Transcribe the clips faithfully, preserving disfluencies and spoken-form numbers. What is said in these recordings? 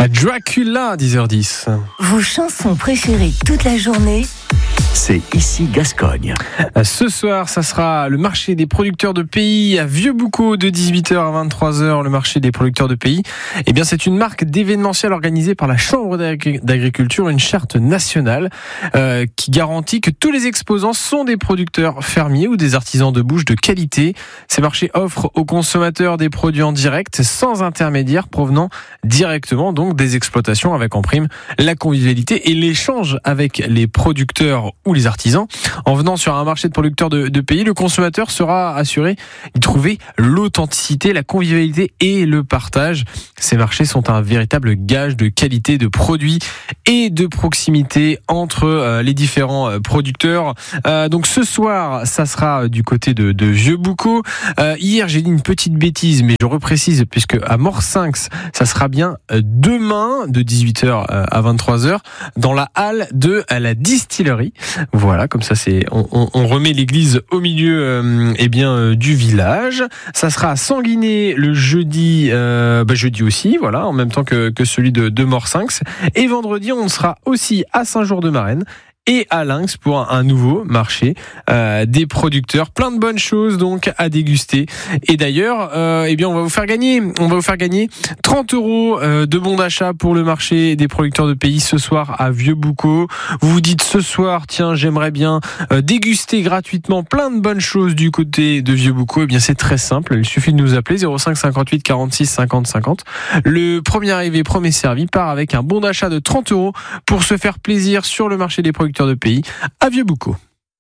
Dracula, dix heures dix. Vos chansons préférées toute la journée, c'est ici Gascogne. Ce soir, ça sera le marché des producteurs de pays à Vieux-Boucau de dix-huit heures à vingt-trois heures. Le marché des producteurs de pays, eh bien, c'est une marque d'événementiel organisée par la Chambre d'agriculture, une charte nationale euh, qui garantit que tous les exposants sont des producteurs fermiers ou des artisans de bouche de qualité. Ces marchés offrent aux consommateurs des produits en direct, sans intermédiaire, provenant directement donc des exploitations, avec en prime la convivialité et l'échange avec les producteurs ou les artisans. En venant sur un marché de producteurs de, de pays, le consommateur sera assuré d'y trouver l'authenticité, la convivialité et le partage. Ces marchés sont un véritable gage de qualité de produits et de proximité entre euh, les différents euh, producteurs. Euh, donc ce soir, ça sera du côté de, de Vieux-Boucau. Euh, hier, j'ai dit une petite bêtise, mais je reprécise, puisque à Morsinx, ça sera bien demain de dix-huit heures à vingt-trois heures dans la halle de la distillerie. Voilà, comme ça, c'est on, on, on remet l'église au milieu euh, eh bien euh, du village. Ça sera à Sanguinet le jeudi, euh, bah, jeudi aussi, voilà, en même temps que, que celui de, de Morsinx. Et vendredi, on sera aussi à Saint-Jour-de-Marennes et à Lynx pour un, un nouveau marché euh, des producteurs. Plein de bonnes choses donc à déguster. Et d'ailleurs, euh, eh bien, on va vous faire gagner, on va vous faire gagner trente euros euh, de bons d'achat pour le marché des producteurs de pays ce soir à Vieux-Boucau. Vous vous dites ce soir, tiens, j'aimerais bien euh, déguster gratuitement plein de bonnes choses du côté de Vieux-Boucau. Eh bien, c'est très simple. Il suffit de nous appeler zéro cinq cinquante-huit quarante-six cinquante cinquante. Le premier arrivé, premier servi part avec un bon d'achat de trente euros pour se faire plaisir sur le marché des producteurs de pays à Vieux-Boucau.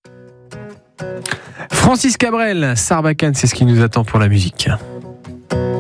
Francis Cabrel, Sarbacane, c'est ce qui nous attend pour la musique.